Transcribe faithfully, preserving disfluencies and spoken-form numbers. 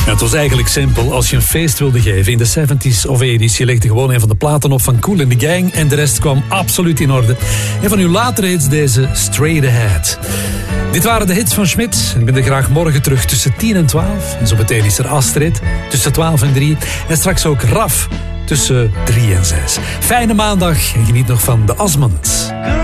Het was eigenlijk simpel. Als je een feest wilde geven in de zeventig of tachtig, je legde gewoon een van de platen op van Kool and the Gang en de rest kwam absoluut in orde. En van uw latere hits deze Straight Ahead. Dit waren de hits van Schmidt. Ik ben er graag morgen terug tussen tien en twaalf. En zo meteen is er Astrid tussen twaalf en drie. En straks ook Raf tussen drie en zes. Fijne maandag en geniet nog van de Osmonds.